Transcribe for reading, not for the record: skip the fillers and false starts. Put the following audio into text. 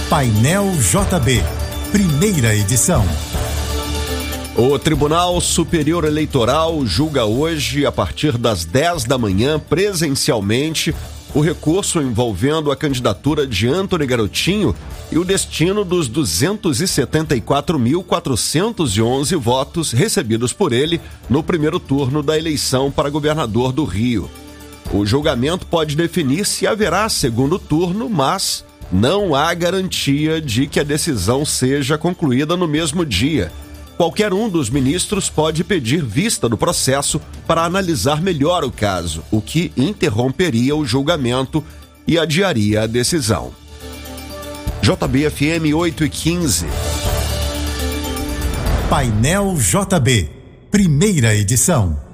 Painel JB, primeira edição. O Tribunal Superior Eleitoral julga hoje, a partir das 10 da manhã, presencialmente, o recurso envolvendo a candidatura de Antony Garotinho e o destino dos 274.411 votos recebidos por ele no primeiro turno da eleição para governador do Rio. O julgamento pode definir se haverá segundo turno, mas não há garantia de que a decisão seja concluída no mesmo dia. Qualquer um dos ministros pode pedir vista do processo para analisar melhor o caso, o que interromperia o julgamento e adiaria a decisão. JB-FM 8h15. Painel JB, primeira edição.